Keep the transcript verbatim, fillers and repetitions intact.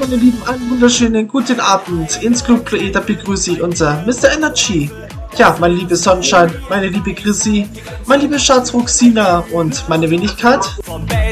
meine Lieben, einen wunderschönen guten Abend. Ins Club Creator begrüße ich unser Mister Energy. Ja, meine liebe Sonnenschein, meine liebe Chrissy, meine liebe Schatz Roxina und meine Wenigkeit.